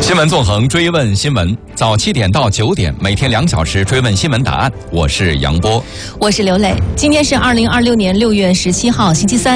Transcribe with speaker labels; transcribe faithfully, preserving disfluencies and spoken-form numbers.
Speaker 1: 新闻纵横，追问新闻，早七点到九点，每天两小时追问新闻答案。我是杨波，
Speaker 2: 我是刘磊。今天是二零二六年六月十七号，星期三。